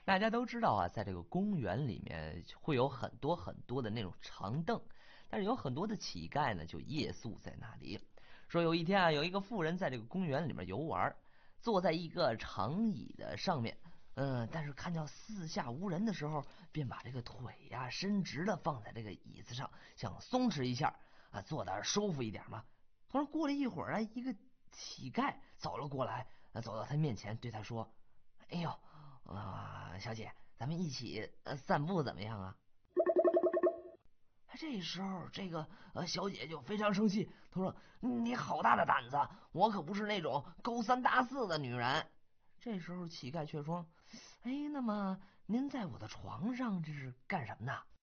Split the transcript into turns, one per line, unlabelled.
大家都知道啊，在这个公园里面会有很多很多的那种长凳，但是有很多的乞丐呢就夜宿在那里。说有一天啊，有一个妇人在这个公园里面游玩，坐在一个长椅的上面，但是看到四下无人的时候，便把这个腿呀伸直了放在这个椅子上，想松弛一下啊，坐那儿舒服一点嘛。突然过了一会儿啊，一个乞丐走了过来，走到他面前对他说：“哎呦，小姐，咱们一起散步怎么样啊？”这时候，这个小姐就非常生气，她说：“你好大的胆子！我可不是那种勾三搭四的女人。”这时候，乞丐却说：“哎，那么您在我的床上这是干什么呢？”